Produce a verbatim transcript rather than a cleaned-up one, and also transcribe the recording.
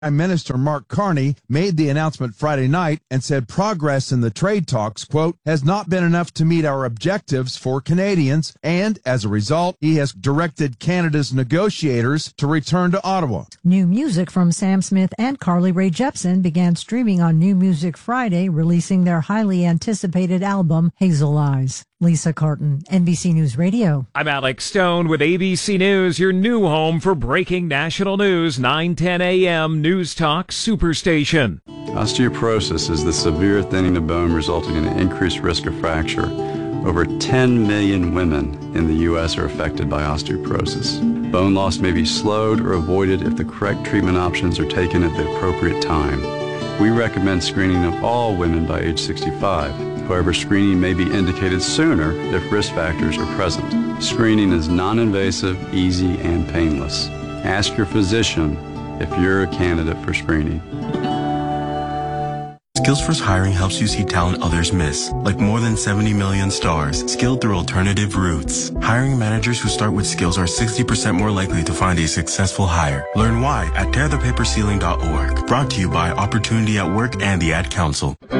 Prime Minister Mark Carney made the announcement Friday night and said progress in the trade talks, quote, has not been enough to meet our objectives for Canadians, and as a result, he has directed Canada's negotiators to return to Ottawa. New music from Sam Smith and Carly Rae Jepsen began streaming on New Music Friday, releasing their highly anticipated album, Hazel Eyes. Lisa Carton, N B C News Radio. I'm Alex Stone with A B C News, your new home for breaking national news, nine ten a.m. News Talk Superstation. Osteoporosis is the severe thinning of bone resulting in an increased risk of fracture. Over ten million women in the U S are affected by osteoporosis. Bone loss may be slowed or avoided if the correct treatment options are taken at the appropriate time. We recommend screening of all women by age sixty-five. However, screening may be indicated sooner if risk factors are present. Screening is non-invasive, easy, and painless. Ask your physician if you're a candidate for screening. Skills First Hiring helps you see talent others miss, like more than seventy million stars, skilled through alternative routes. Hiring managers who start with skills are sixty percent more likely to find a successful hire. Learn why at tear the paper ceiling dot org. Brought to you by Opportunity at Work and the Ad Council.